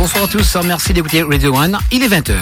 Bonsoir à tous, merci d'écouter Radio One, il est 20h.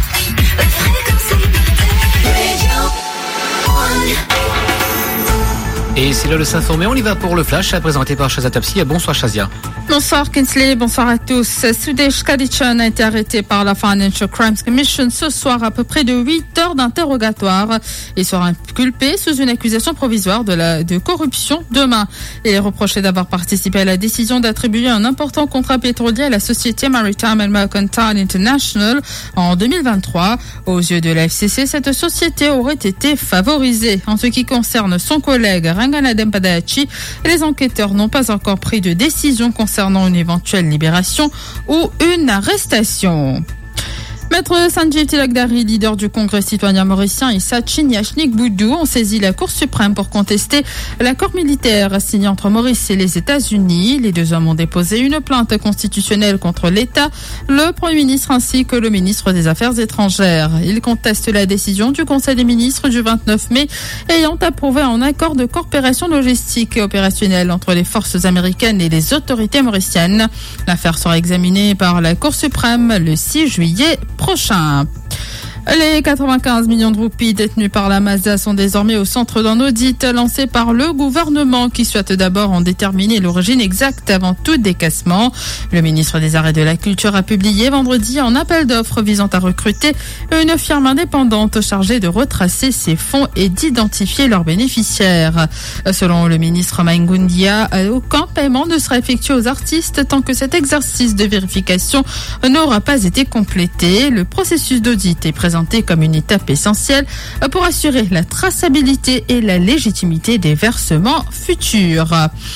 Et c'est là de s'informer, on y va pour le flash, présenté par Shazia Topsy. Bonsoir Shazia. Bonsoir Kinsley, bonsoir à tous. Sudesh Kadichan a été arrêté par la Financial Crimes Commission ce soir à peu près de 8 heures d'interrogatoire. Il sera inculpé sous une accusation provisoire de corruption demain. Il est reproché d'avoir participé à la décision d'attribuer un important contrat pétrolier à la société Maritime and Mercantile International en 2023. Aux yeux de la FCC, cette société aurait été favorisée. En ce qui concerne son collègue Ranganathan Padayachhi, les enquêteurs n'ont pas encore pris de décision concernant une éventuelle libération ou une arrestation. Maître Sanjay Tilakdari, leader du Congrès citoyen mauricien, et Sachin Yashnik Boudou ont saisi la Cour suprême pour contester l'accord militaire signé entre Maurice et les États-Unis. Les deux hommes ont déposé une plainte constitutionnelle contre l'État, le Premier ministre ainsi que le ministre des Affaires étrangères. Ils contestent la décision du Conseil des ministres du 29 mai ayant approuvé un accord de coopération logistique et opérationnelle entre les forces américaines et les autorités mauriciennes. L'affaire sera examinée par la Cour suprême le 6 juillet prochain. Les 95 millions de roupies détenues par la Mazda sont désormais au centre d'un audit lancé par le gouvernement qui souhaite d'abord en déterminer l'origine exacte avant tout décaissement. Le ministre des Arts et de la Culture a publié vendredi un appel d'offres visant à recruter une firme indépendante chargée de retracer ces fonds et d'identifier leurs bénéficiaires. Selon le ministre Maingundia, aucun paiement ne sera effectué aux artistes tant que cet exercice de vérification n'aura pas été complété. Le processus d'audit est présenté comme une étape essentielle pour assurer la traçabilité et la légitimité des versements futurs.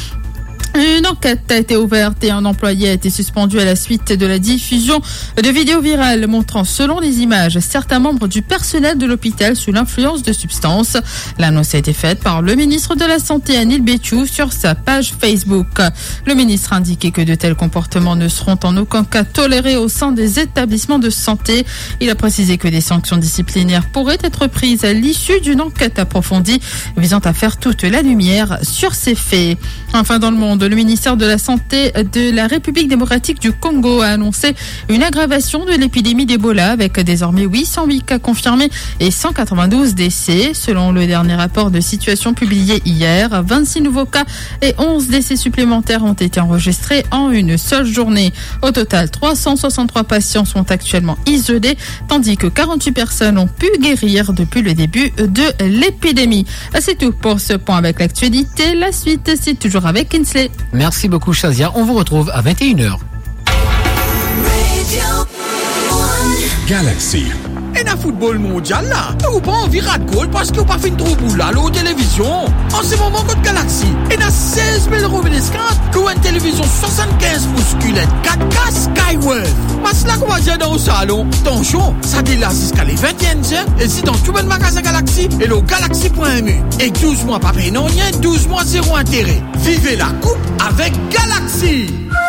Une enquête a été ouverte et un employé a été suspendu à la suite de la diffusion de vidéos virales montrant, selon les images, certains membres du personnel de l'hôpital sous l'influence de substances. L'annonce a été faite par le ministre de la Santé, Anil Betchou, sur sa page Facebook. Le ministre a indiqué que de tels comportements ne seront en aucun cas tolérés au sein des établissements de santé. Il a précisé que des sanctions disciplinaires pourraient être prises à l'issue d'une enquête approfondie visant à faire toute la lumière sur ces faits. Enfin, dans le monde, le ministère de la Santé de la République démocratique du Congo a annoncé une aggravation de l'épidémie d'Ebola avec désormais 808 cas confirmés et 192 décès. Selon le dernier rapport de situation publié hier, 26 nouveaux cas et 11 décès supplémentaires ont été enregistrés en une seule journée. Au total, 363 patients sont actuellement isolés, tandis que 48 personnes ont pu guérir depuis le début de l'épidémie. C'est tout pour ce point avec l'actualité. La suite, c'est toujours avec Kinsley. Merci beaucoup Shazia, on vous retrouve à 21h. Galaxy. Et dans le football mondial là, vous pas envie de goal parce que vous pas fait une trop boule là, la télévision. En ce moment, contre Galaxy, et dans 16 000 euros ministrantes, vous une télévision 75 musculette 4K Skywave. Parce que là, qu'on va dire dans le salon, attention, ça délace jusqu'à les 21e heures, et si dans tout le magasin Galaxy, et le Galaxy.mu. Et 12 mois pas payé non rien, 12 mois zéro intérêt. Vivez la coupe avec Galaxy.